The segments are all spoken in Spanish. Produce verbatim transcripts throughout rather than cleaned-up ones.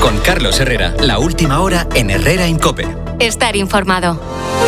Con Carlos Herrera, la última hora en Herrera en COPE. Estar informado.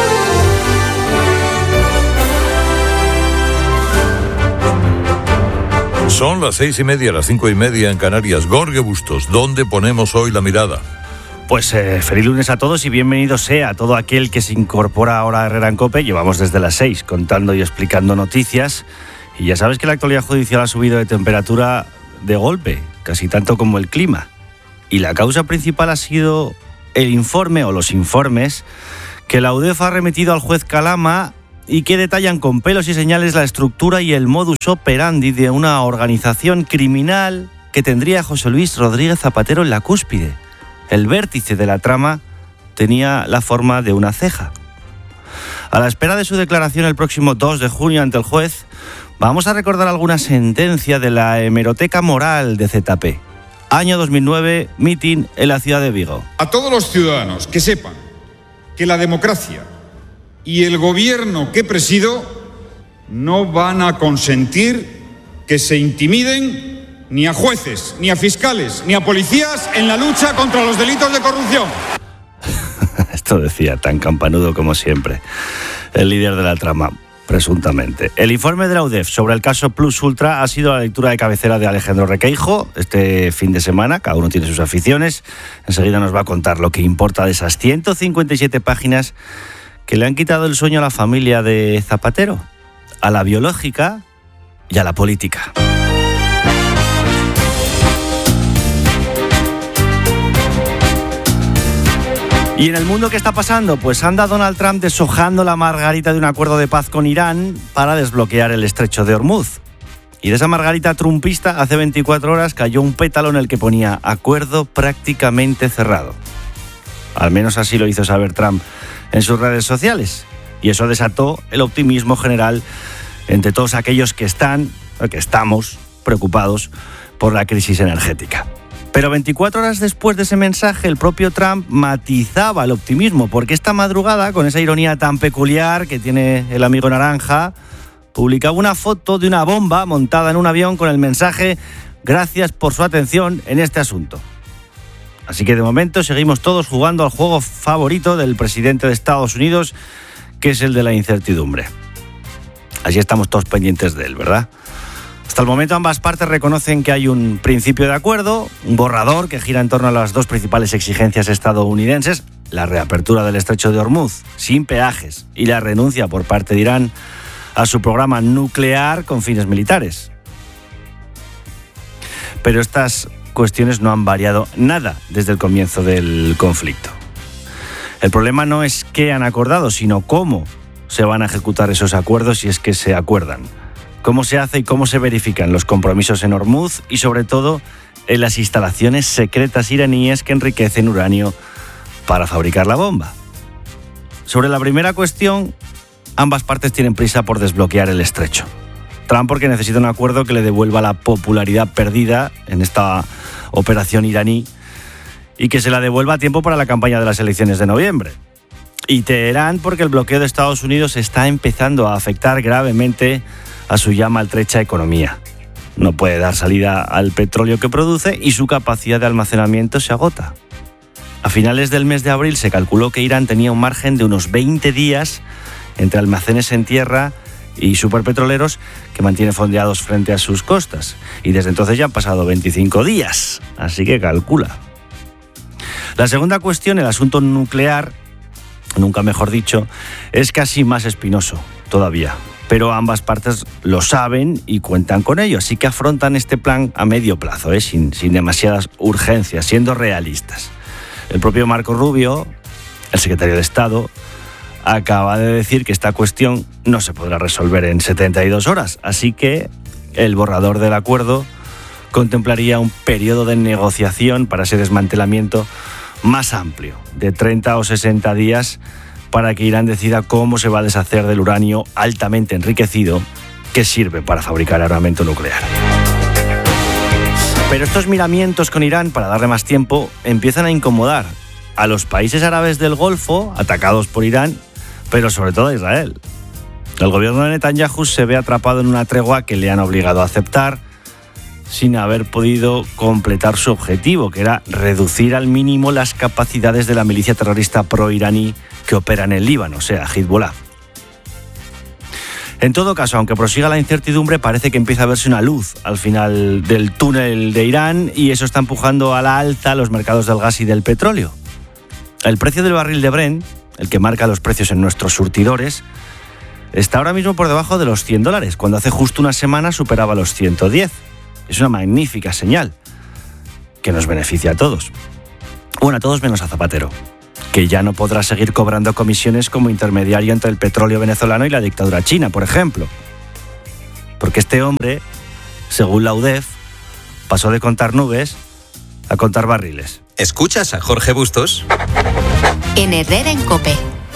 Son las seis y media, las cinco y media en Canarias. Jorge Bustos, ¿dónde ponemos hoy la mirada? Pues eh, feliz lunes a todos y bienvenido sea a todo aquel que se incorpora ahora a Herrera en COPE. Llevamos desde las seis contando y explicando noticias. Y ya sabes que la actualidad judicial ha subido de temperatura de golpe, casi tanto como el clima. Y la causa principal ha sido el informe o los informes que la U D E F ha remitido al juez Calama y que detallan con pelos y señales la estructura y el modus operandi de una organización criminal que tendría a José Luis Rodríguez Zapatero en la cúspide. El vértice de la trama tenía la forma de una ceja. A la espera de su declaración el próximo dos de junio ante el juez, vamos a recordar alguna sentencia de la hemeroteca moral de Z P. Año dos mil nueve, mitin en la ciudad de Vigo. A todos los ciudadanos que sepan que la democracia y el gobierno que presido no van a consentir que se intimiden ni a jueces, ni a fiscales, ni a policías en la lucha contra los delitos de corrupción. Esto decía tan campanudo como siempre el líder de la trama, presuntamente. El informe de la U D E F sobre el caso Plus Ultra ha sido la lectura de cabecera de Alejandro Requeijo este fin de semana. Cada uno tiene sus aficiones. Enseguida nos va a contar lo que importa de esas ciento cincuenta y siete páginas que le han quitado el sueño a la familia de Zapatero, a la biológica y a la política. ¿Y en el mundo qué está pasando? Pues anda Donald Trump deshojando la margarita de un acuerdo de paz con Irán para desbloquear el estrecho de Hormuz. Y de esa margarita trumpista, hace veinticuatro horas cayó un pétalo en el que ponía acuerdo prácticamente cerrado. Al menos así lo hizo saber Trump en sus redes sociales. Y eso desató el optimismo general entre todos aquellos que están, o que estamos, preocupados por la crisis energética. Pero veinticuatro horas después de ese mensaje, el propio Trump matizaba el optimismo, porque esta madrugada, con esa ironía tan peculiar que tiene el amigo naranja, publicaba una foto de una bomba montada en un avión con el mensaje «Gracias por su atención en este asunto». Así que de momento seguimos todos jugando al juego favorito del presidente de Estados Unidos, que es el de la incertidumbre. Así estamos todos pendientes de él, ¿verdad? Hasta el momento ambas partes reconocen que hay un principio de acuerdo, un borrador que gira en torno a las dos principales exigencias estadounidenses, la reapertura del estrecho de Hormuz sin peajes y la renuncia por parte de Irán a su programa nuclear con fines militares. Pero estas cuestiones no han variado nada desde el comienzo del conflicto. El problema no es qué han acordado, sino cómo se van a ejecutar esos acuerdos si es que se acuerdan. Cómo se hace y cómo se verifican los compromisos en Hormuz y, sobre todo, en las instalaciones secretas iraníes que enriquecen uranio para fabricar la bomba. Sobre la primera cuestión, ambas partes tienen prisa por desbloquear el estrecho. Trump porque necesita un acuerdo que le devuelva la popularidad perdida en esta operación iraní y que se la devuelva a tiempo para la campaña de las elecciones de noviembre. Y Teherán porque el bloqueo de Estados Unidos está empezando a afectar gravemente a su ya maltrecha economía. No puede dar salida al petróleo que produce y su capacidad de almacenamiento se agota. A finales del mes de abril se calculó que Irán tenía un margen de unos veinte días entre almacenes en tierra y superpetroleros que mantiene fondeados frente a sus costas. Y desde entonces ya han pasado veinticinco días, así que calcula. La segunda cuestión, el asunto nuclear, nunca mejor dicho, es casi más espinoso todavía. Pero ambas partes lo saben y cuentan con ello, así que afrontan este plan a medio plazo, ¿eh? sin, sin demasiadas urgencias, siendo realistas. El propio Marco Rubio, el secretario de Estado, acaba de decir que esta cuestión no se podrá resolver en setenta y dos horas, así que el borrador del acuerdo contemplaría un periodo de negociación para ese desmantelamiento más amplio, de treinta o sesenta días, para que Irán decida cómo se va a deshacer del uranio altamente enriquecido que sirve para fabricar armamento nuclear. Pero estos miramientos con Irán para darle más tiempo empiezan a incomodar a los países árabes del Golfo, atacados por Irán, pero sobre todo a Israel. El gobierno de Netanyahu se ve atrapado en una tregua que le han obligado a aceptar sin haber podido completar su objetivo, que era reducir al mínimo las capacidades de la milicia terrorista pro-iraní que opera en el Líbano, o sea, Hezbollah. En todo caso, aunque prosiga la incertidumbre, parece que empieza a verse una luz al final del túnel de Irán y eso está empujando a la alza los mercados del gas y del petróleo. El precio del barril de Brent, el que marca los precios en nuestros surtidores, está ahora mismo por debajo de los cien dólares, cuando hace justo una semana superaba los ciento diez. Es una magnífica señal que nos beneficia a todos. Bueno, a todos menos a Zapatero, que ya no podrá seguir cobrando comisiones como intermediario entre el petróleo venezolano y la dictadura china, por ejemplo. Porque este hombre, según la U D E F, pasó de contar nubes a contar barriles. ¿Escuchas a Jorge Bustos? En Herrera en COPE.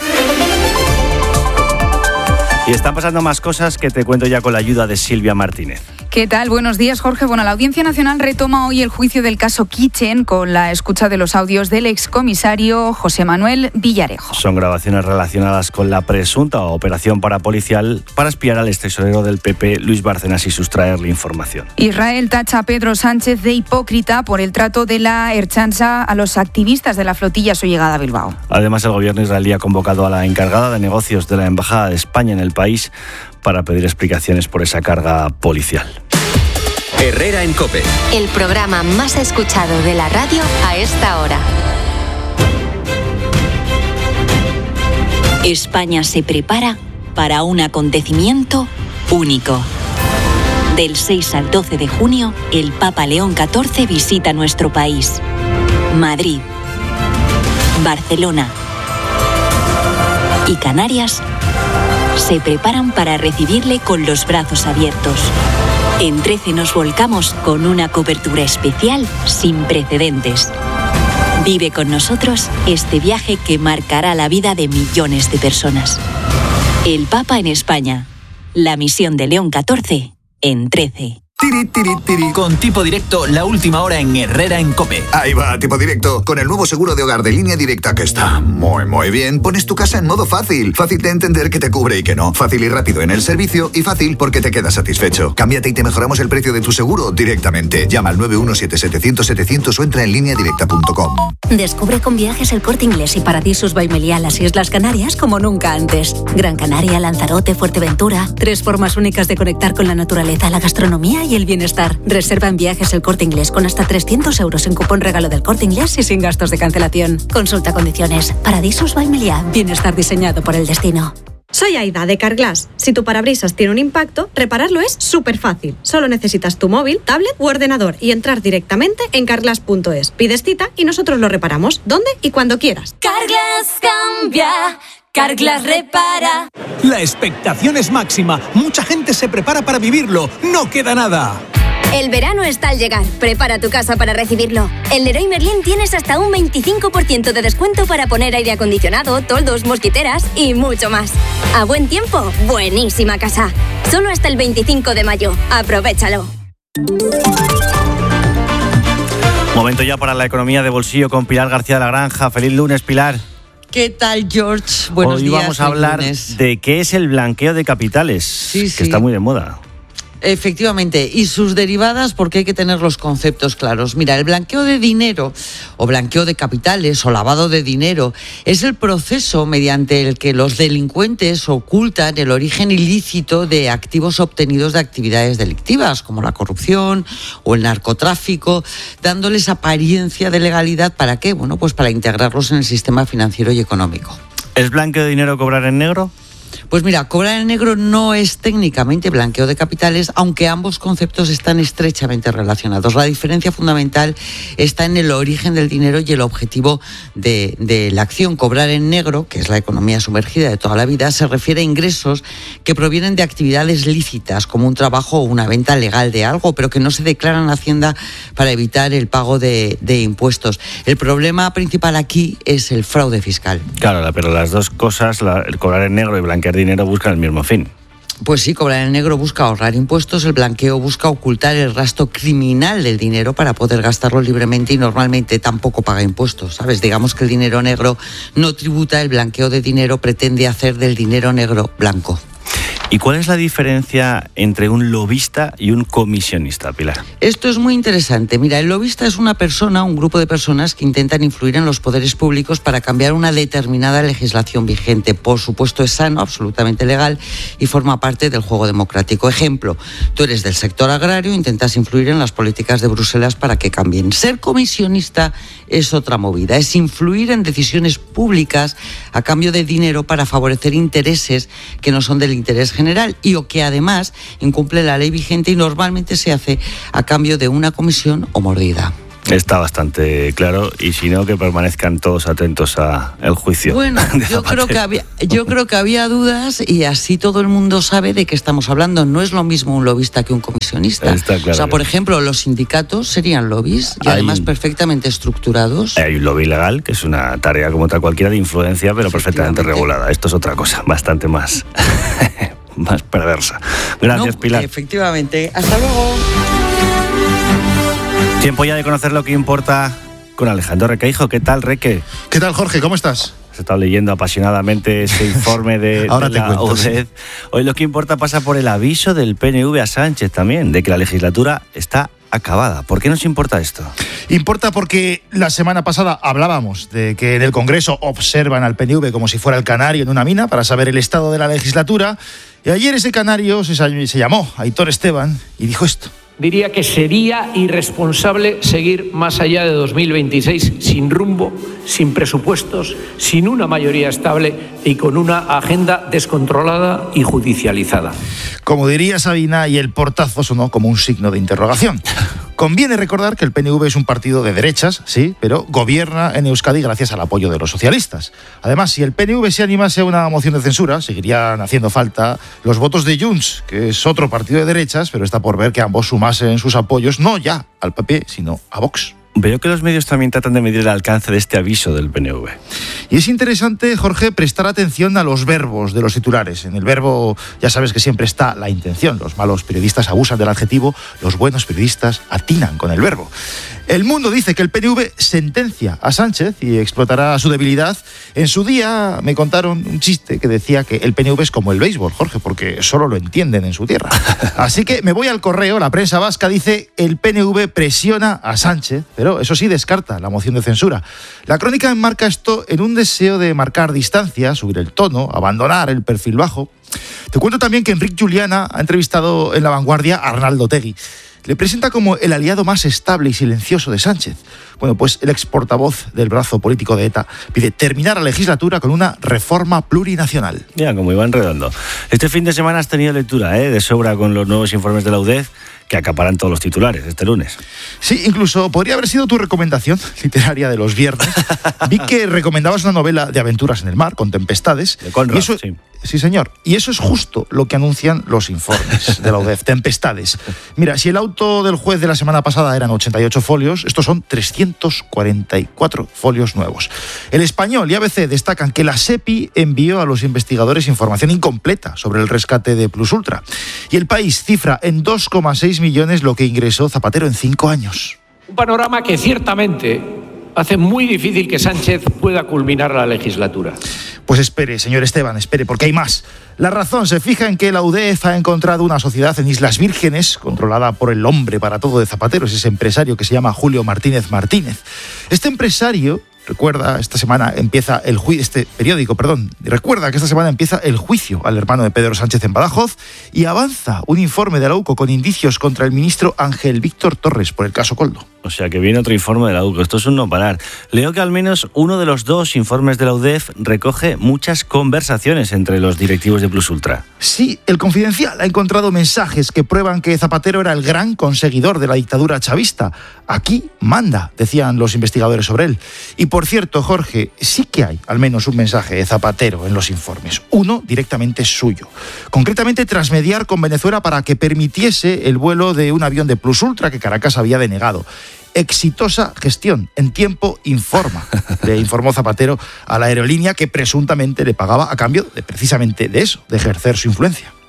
Y están pasando más cosas que te cuento ya con la ayuda de Silvia Martínez. ¿Qué tal? Buenos días, Jorge. Bueno, la Audiencia Nacional retoma hoy el juicio del caso Kitchen con la escucha de los audios del excomisario José Manuel Villarejo. Son grabaciones relacionadas con la presunta operación parapolicial para espiar al extesorero del P P, Luis Bárcenas, y sustraerle información. Israel tacha a Pedro Sánchez de hipócrita por el trato de la Ertzaintza a los activistas de la flotilla a su llegada a Bilbao. Además, el gobierno israelí ha convocado a la encargada de negocios de la Embajada de España en el país para pedir explicaciones por esa carga policial. Herrera en COPE. El programa más escuchado de la radio a esta hora. España se prepara para un acontecimiento único. Del seis al doce de junio, el Papa León catorce visita nuestro país. Madrid, Barcelona y Canarias se preparan para recibirle con los brazos abiertos. En trece nos volcamos con una cobertura especial sin precedentes. Vive con nosotros este viaje que marcará la vida de millones de personas. El Papa en España. La misión de León catorce en trece. Tiri, tiri, tiri. Con Tipo Directo, la última hora en Herrera en COPE. Ahí va, Tipo Directo. Con el nuevo seguro de hogar de Línea Directa, que está muy, muy bien, pones tu casa en modo fácil. Fácil de entender que te cubre y que no. Fácil y rápido en el servicio y fácil porque te quedas satisfecho. Cámbiate y te mejoramos el precio de tu seguro directamente. Llama al nueve uno siete setecientos setecientos o entra en línea directa punto com. Descubre con Viajes El Corte Inglés y Paradisus by Meliá las Islas Canarias como nunca antes. Gran Canaria, Lanzarote, Fuerteventura. Tres formas únicas de conectar con la naturaleza, la gastronomía y el bienestar. Reserva en Viajes El Corte Inglés con hasta trescientos euros en cupón regalo del Corte Inglés y sin gastos de cancelación. Consulta condiciones. Paradisus by Meliá. Bienestar diseñado por el destino. Soy Aida de Carglass. Si tu parabrisas tiene un impacto, repararlo es súper fácil. Solo necesitas tu móvil, tablet u ordenador y entrar directamente en carglass punto es. Pides cita y nosotros lo reparamos donde y cuando quieras. Carglass cambia, Carglass repara. La expectación es máxima. Mucha gente se prepara para vivirlo. No queda nada. El verano está al llegar. Prepara tu casa para recibirlo. En Leroy Merlin tienes hasta un veinticinco por ciento de descuento para poner aire acondicionado, toldos, mosquiteras y mucho más. A buen tiempo, buenísima casa. Solo hasta el veinticinco de mayo. Aprovechalo. Momento ya para la economía de bolsillo con Pilar García de la Granja. Feliz lunes, Pilar. ¿Qué tal, George? Buenos Hoy días. Hoy vamos a hablar lunes. de qué es el blanqueo de capitales, sí, que sí. está muy de moda. Efectivamente, y sus derivadas, porque hay que tener los conceptos claros. Mira, el blanqueo de dinero o blanqueo de capitales o lavado de dinero es el proceso mediante el que los delincuentes ocultan el origen ilícito de activos obtenidos de actividades delictivas, como la corrupción o el narcotráfico, dándoles apariencia de legalidad. ¿Para qué? Bueno, pues para integrarlos en el sistema financiero y económico. ¿Es blanqueo de dinero cobrar en negro? Pues mira, cobrar en negro no es técnicamente blanqueo de capitales, aunque ambos conceptos están estrechamente relacionados. La diferencia fundamental está en el origen del dinero y el objetivo de, de la acción. Cobrar en negro, que es la economía sumergida de toda la vida, se refiere a ingresos que provienen de actividades lícitas, como un trabajo o una venta legal de algo, pero que no se declaran a Hacienda para evitar el pago de, de impuestos. El problema principal aquí es el fraude fiscal. Claro, pero las dos cosas, la, el cobrar en negro y blanquear dinero, buscan el mismo fin. Pues sí, cobrar en negro busca ahorrar impuestos, el blanqueo busca ocultar el rastro criminal del dinero para poder gastarlo libremente y normalmente tampoco paga impuestos, ¿sabes? Digamos que el dinero negro no tributa, el blanqueo de dinero pretende hacer del dinero negro blanco. ¿Y cuál es la diferencia entre un lobista y un comisionista, Pilar? Esto es muy interesante. Mira, el lobista es una persona, un grupo de personas que intentan influir en los poderes públicos para cambiar una determinada legislación vigente. Por supuesto, es sano, absolutamente legal y forma parte del juego democrático. Ejemplo, tú eres del sector agrario, intentas influir en las políticas de Bruselas para que cambien. Ser comisionista es otra movida, es influir en decisiones públicas a cambio de dinero para favorecer intereses que no son del interés general y o que además incumple la ley vigente y normalmente se hace a cambio de una comisión o mordida. Está bastante claro y si no, que permanezcan todos atentos al juicio. Bueno, yo creo que había, yo creo que había dudas y así todo el mundo sabe de qué estamos hablando. No es lo mismo un lobista que un comisionista. Está claro. O sea, por ejemplo, los sindicatos serían lobbies y hay, además perfectamente estructurados. Hay un lobby legal, que es una tarea como otra cualquiera de influencia, pero perfectamente regulada. Esto es otra cosa, bastante más, más perversa. Gracias, no, Pilar. Efectivamente. Hasta luego. Tiempo ya de conocer lo que importa con Alejandro Requeijo. ¿Qué tal, Reque? ¿Qué tal, Jorge? ¿Cómo estás? Has estado leyendo apasionadamente ese informe de, Ahora de te la cuento, U D E D. sí. Hoy lo que importa pasa por el aviso del P N V a Sánchez también, de que la legislatura está acabada. ¿Por qué nos importa esto? Importa porque la semana pasada hablábamos de que en el Congreso observan al P N V como si fuera el canario en una mina para saber el estado de la legislatura. Y ayer ese canario se, se llamó Aitor Esteban y dijo esto. Diría que sería irresponsable seguir más allá de dos mil veintiséis sin rumbo, sin presupuestos, sin una mayoría estable y con una agenda descontrolada y judicializada. Como diría Sabina, y el portazo sonó como un signo de interrogación. Conviene recordar que el P N V es un partido de derechas, sí, pero gobierna en Euskadi gracias al apoyo de los socialistas. Además, si el P N V se animase a una moción de censura, seguirían haciendo falta los votos de Junts, que es otro partido de derechas, pero está por ver que ambos sumasen sus apoyos no ya al P P, sino a Vox. Veo que los medios también tratan de medir el alcance de este aviso del P N V. Y es interesante, Jorge, prestar atención a los verbos de los titulares. En el verbo ya sabes que siempre está la intención. Los malos periodistas abusan del adjetivo, los buenos periodistas atinan con el verbo. El Mundo dice que el P N V sentencia a Sánchez y explotará su debilidad. En su día me contaron un chiste que decía que el P N V es como el béisbol, Jorge, porque solo lo entienden en su tierra. Así que me voy al Correo. La prensa vasca dice el P N V presiona a Sánchez, pero eso sí descarta la moción de censura. La Crónica enmarca esto en un deseo de marcar distancia, subir el tono, abandonar el perfil bajo. Te cuento también que Enric Juliana ha entrevistado en La Vanguardia a Arnaldo Otegi. Le presenta como el aliado más estable y silencioso de Sánchez. Bueno, pues el ex portavoz del brazo político de ETA pide terminar la legislatura con una reforma plurinacional. Ya, como Iván Redondo. Este fin de semana has tenido lectura, ¿eh? de sobra con los nuevos informes de la U D E D que acaparan todos los titulares este lunes. Sí, incluso podría haber sido tu recomendación literaria de los viernes. Vi que recomendabas una novela de aventuras en el mar, con tempestades. De Conrad, y eso, sí. Sí, señor. Y eso es justo lo que anuncian los informes de la U D E D, tempestades. Mira, si el auto del juez de la semana pasada eran ochenta y ocho folios, estos son trescientos cuarenta y cuatro folios nuevos. El Español y A B C destacan que la SEPI envió a los investigadores información incompleta sobre el rescate de Plus Ultra. Y El País cifra en dos coma seis millones lo que ingresó Zapatero en cinco años. Un panorama que ciertamente hace muy difícil que Sánchez pueda culminar la legislatura. Pues espere, señor Esteban, espere, porque hay más. La Razón se fija en que la U D E D ha encontrado una sociedad en Islas Vírgenes, controlada por el hombre para todo de Zapatero, es ese empresario que se llama Julio Martínez Martínez. Este empresario, recuerda, esta semana empieza el juicio, este periódico, perdón, recuerda que esta semana empieza el juicio al hermano de Pedro Sánchez en Badajoz y avanza un informe de la U C O con indicios contra el ministro Ángel Víctor Torres por el caso Koldo. O sea que viene otro informe de la U C O. Esto es un no parar. Leo que al menos uno de los dos informes de la U D E D recoge muchas conversaciones entre los directivos de Plus Ultra. Sí, el Confidencial ha encontrado mensajes que prueban que Zapatero era el gran conseguidor de la dictadura chavista. Aquí manda, decían los investigadores sobre él. Y por cierto, Jorge, sí que hay al menos un mensaje de Zapatero en los informes. Uno directamente suyo. Concretamente, tras mediar con Venezuela para que permitiese el vuelo de un avión de Plus Ultra que Caracas había denegado. Exitosa gestión, en tiempo informa, le informó Zapatero a la aerolínea que presuntamente le pagaba a cambio de precisamente de eso, de ejercer su influencia.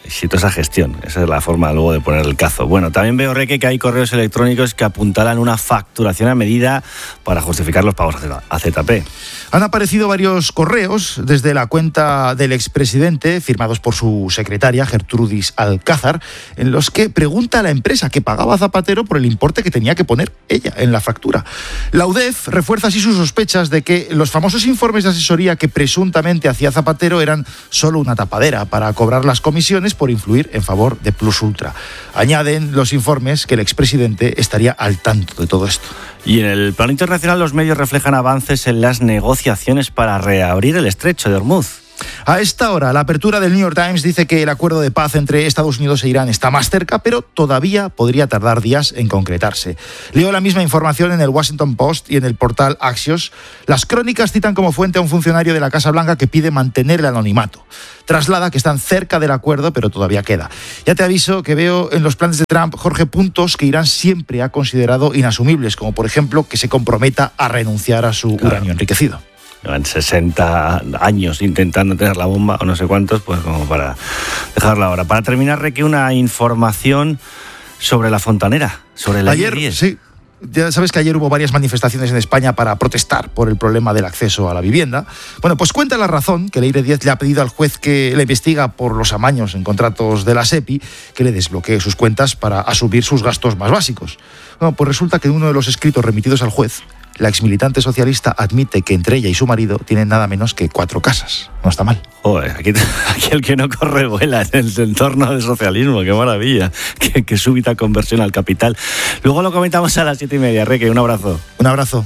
Exitosa gestión, esa es la forma luego de poner el cazo. Bueno, también veo, Reque, que hay correos electrónicos que apuntalan una facturación a medida para justificar los pagos a Z P. Han aparecido varios correos desde la cuenta del expresidente, firmados por su secretaria, Gertrudis Alcázar, en los que pregunta a la empresa que pagaba a Zapatero por el importe que tenía que poner ella en la factura. La U D E F refuerza así sus sospechas de que los famosos informes de asesoría que presuntamente hacía Zapatero eran solo una tapadera para cobrar las comisiones por influir en favor de Plus Ultra. Añaden los informes que el expresidente estaría al tanto de todo esto. Y en el plano internacional los medios reflejan avances en las negociaciones para reabrir el estrecho de Hormuz. A esta hora, la apertura del New York Times dice que el acuerdo de paz entre Estados Unidos e Irán está más cerca, pero todavía podría tardar días en concretarse. Leo la misma información en el Washington Post y en el portal Axios. Las crónicas citan como fuente a un funcionario de la Casa Blanca que pide mantener el anonimato. Traslada que están cerca del acuerdo, pero todavía queda. Ya te aviso que veo en los planes de Trump, Jorge, puntos que Irán siempre ha considerado inasumibles, como por ejemplo que se comprometa a renunciar a su claro. uranio enriquecido. Llevan sesenta años intentando tener la bomba, o no sé cuántos, pues como para dejarla ahora. Para terminar, Reque, una información sobre la fontanera, sobre la Ayer, diez. Sí. Ya sabes que ayer hubo varias manifestaciones en España para protestar por el problema del acceso a la vivienda. Bueno, pues cuenta La Razón que Leire Díez le ha pedido al juez que le investiga por los amaños en contratos de la SEPI que le desbloquee sus cuentas para asumir sus gastos más básicos. Bueno, pues resulta que en uno de los escritos remitidos al juez, la exmilitante socialista admite que entre ella y su marido tienen nada menos que cuatro casas. No está mal. Joder, aquí, aquí el que no corre vuela en el entorno del socialismo. Qué maravilla. Qué, qué súbita conversión al capital. Luego lo comentamos a las siete y media. Reque, un abrazo. Un abrazo.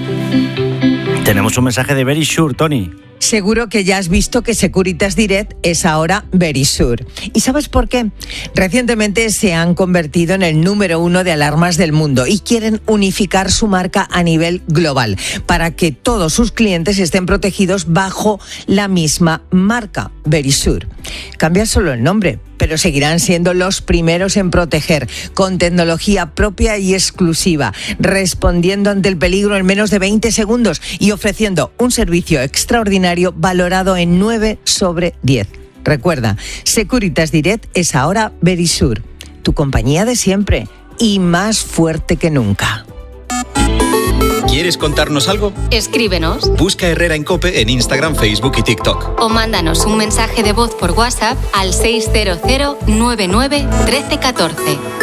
Tenemos un mensaje de Verisure, Tony. Seguro que ya has visto que Securitas Direct es ahora Verisure. ¿Y sabes por qué? Recientemente se han convertido en el número uno de alarmas del mundo y quieren unificar su marca a nivel global para que todos sus clientes estén protegidos bajo la misma marca, Verisure. Cambia solo el nombre, pero seguirán siendo los primeros en proteger, con tecnología propia y exclusiva, respondiendo ante el peligro en menos de veinte segundos y ofreciendo un servicio extraordinario valorado en nueve sobre diez. Recuerda, Securitas Direct es ahora Verisure, tu compañía de siempre y más fuerte que nunca. ¿Quieres contarnos algo? Escríbenos. Busca Herrera en COPE en Instagram, Facebook y TikTok. O mándanos un mensaje de voz por WhatsApp al seis cero cero nueve nueve uno tres uno cuatro.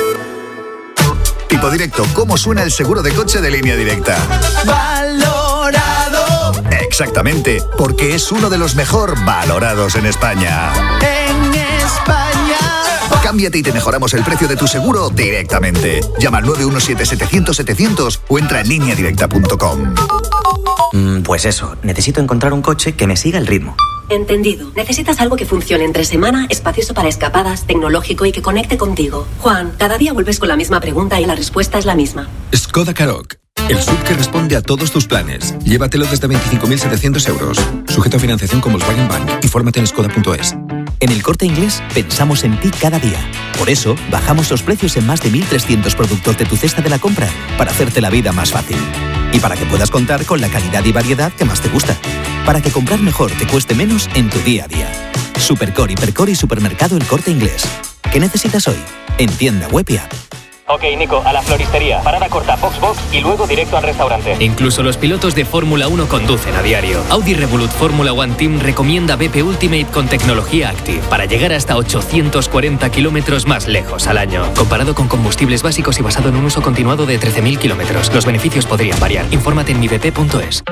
Tipo directo, ¿cómo suena el seguro de coche de Línea Directa? Valorado. Exactamente, porque es uno de los mejor valorados en España. En España. Cámbiate y te mejoramos el precio de tu seguro directamente. Llama al nueve uno siete setecientos setecientos o entra en línea directa punto com. Mm, pues eso, necesito encontrar un coche que me siga el ritmo. Entendido. Necesitas algo que funcione entre semana, espacioso para escapadas, tecnológico y que conecte contigo. Juan, cada día vuelves con la misma pregunta y la respuesta es la misma. Skoda Karoq. El S U V que responde a todos tus planes. Llévatelo desde veinticinco mil setecientos euros. Sujeto a financiación con Volkswagen Bank. Infórmate en skoda punto es. En El Corte Inglés pensamos en ti cada día. Por eso, bajamos los precios en más de mil trescientos productos de tu cesta de la compra para hacerte la vida más fácil. Y para que puedas contar con la calidad y variedad que más te gusta. Para que comprar mejor te cueste menos en tu día a día. Supercore, Hipercore y Supermercado El Corte Inglés. ¿Qué necesitas hoy? En tienda web y app. Ok, Nico, a la floristería. Parada corta, box box y luego directo al restaurante. Incluso los pilotos de Fórmula uno conducen a diario. Audi Revolut Fórmula One Team recomienda B P Ultimate con tecnología Active para llegar hasta ochocientos cuarenta kilómetros más lejos al año. Comparado con combustibles básicos y basado en un uso continuado de trece mil kilómetros. Los beneficios podrían variar. Infórmate en mi b p punto es.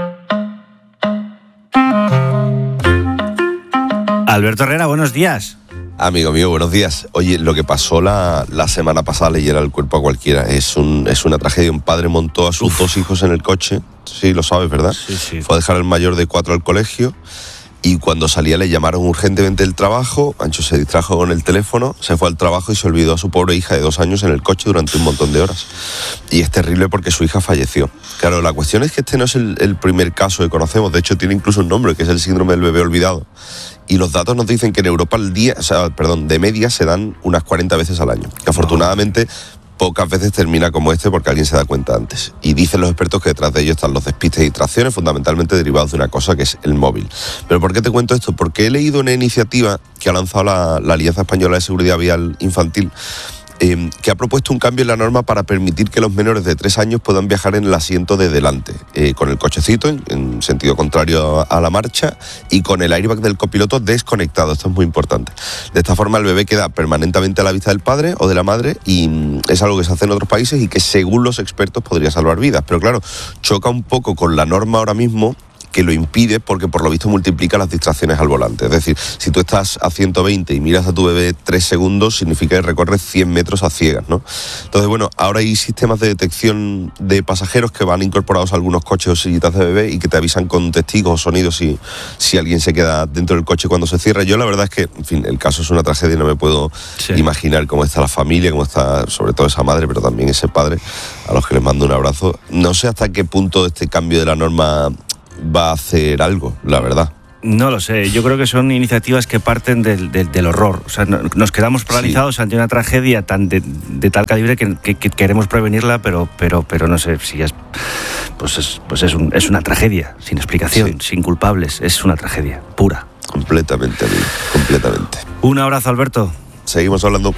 Alberto Herrera, buenos días. Amigo mío, buenos días. Oye, lo que pasó la, la semana pasada le hiera el cuerpo a cualquiera. Es, un, es una tragedia. Un padre montó a sus Uf. dos hijos en el coche. Sí, lo sabes, ¿verdad? Sí, sí. Fue a dejar al mayor de cuatro al colegio y cuando salía le llamaron urgentemente del trabajo. Ancho se distrajo con el teléfono, se fue al trabajo y se olvidó a su pobre hija de dos años en el coche durante un montón de horas. Y es terrible porque su hija falleció. Claro, la cuestión es que este no es el, el primer caso que conocemos. De hecho, tiene incluso un nombre, que es el síndrome del bebé olvidado. Y los datos nos dicen que en Europa el día, o sea, perdón, de media se dan unas cuarenta veces al año. Que afortunadamente pocas veces termina como este porque alguien se da cuenta antes. Y dicen los expertos que detrás de ello están los despistes y distracciones, fundamentalmente derivados de una cosa que es el móvil. ¿Pero por qué te cuento esto? Porque he leído una iniciativa que ha lanzado la, la Alianza Española de Seguridad Vial Infantil, Eh, que ha propuesto un cambio en la norma para permitir que los menores de tres años puedan viajar en el asiento de delante, eh, con el cochecito en, en sentido contrario a la marcha y con el airbag del copiloto desconectado. Esto es muy importante. De esta forma el bebé queda permanentemente a la vista del padre o de la madre y mm, es algo que se hace en otros países y que según los expertos podría salvar vidas. Pero claro, choca un poco con la norma ahora mismo, que lo impide porque por lo visto multiplica las distracciones al volante. Es decir, si tú estás a ciento veinte y miras a tu bebé tres segundos, significa que recorres cien metros a ciegas, ¿no? Entonces, bueno, ahora hay sistemas de detección de pasajeros que van incorporados a algunos coches o sillitas de bebé y que te avisan con testigos o sonidos si, si alguien se queda dentro del coche cuando se cierra. Yo la verdad es que, en fin, el caso es una tragedia y no me puedo sí. imaginar cómo está la familia, cómo está sobre todo esa madre, pero también ese padre, a los que les mando un abrazo. No sé hasta qué punto este cambio de la norma va a hacer algo, la verdad. No lo sé, yo creo que son iniciativas que parten del, del, del horror. O sea, no, nos quedamos paralizados sí. ante una tragedia tan de, de tal calibre que, que, que queremos prevenirla, pero, pero, pero no sé si es. Pues es, pues es, un, es una tragedia, sin explicación, sí. sin culpables. Es una tragedia pura. Completamente, amigo, completamente. Un abrazo, Alberto. Seguimos hablando.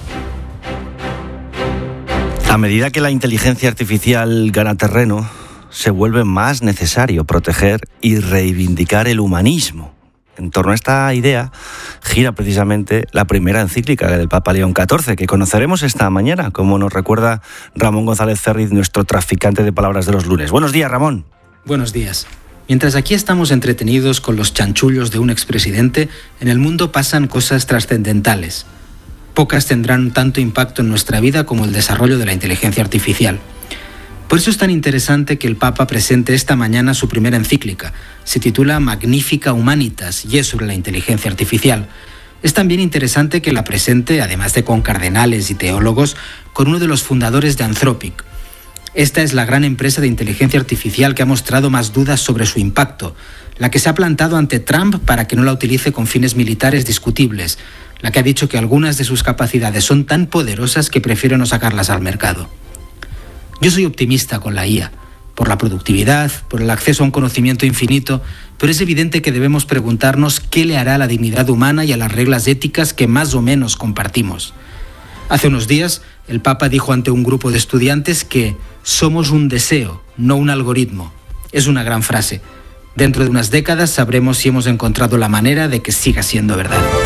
A medida que la inteligencia artificial gana terreno, se vuelve más necesario proteger y reivindicar el humanismo. En torno a esta idea gira precisamente la primera encíclica del Papa León catorce, que conoceremos esta mañana, como nos recuerda Ramón González Ferriz, nuestro traficante de palabras de los lunes. Buenos días, Ramón. Buenos días. Mientras aquí estamos entretenidos con los chanchullos de un expresidente, en el mundo pasan cosas trascendentales. Pocas tendrán tanto impacto en nuestra vida como el desarrollo de la inteligencia artificial. Por eso es tan interesante que el Papa presente esta mañana su primera encíclica. Se titula Magnificat Humanitas y es sobre la inteligencia artificial. Es también interesante que la presente, además de con cardenales y teólogos, con uno de los fundadores de Anthropic. Esta es la gran empresa de inteligencia artificial que ha mostrado más dudas sobre su impacto, la que se ha plantado ante Trump para que no la utilice con fines militares discutibles, la que ha dicho que algunas de sus capacidades son tan poderosas que prefiere no sacarlas al mercado. Yo soy optimista con la I A, por la productividad, por el acceso a un conocimiento infinito, pero es evidente que debemos preguntarnos qué le hará a la dignidad humana y a las reglas éticas que más o menos compartimos. Hace unos días, el Papa dijo ante un grupo de estudiantes que somos un deseo, no un algoritmo. Es una gran frase. Dentro de unas décadas sabremos si hemos encontrado la manera de que siga siendo verdad.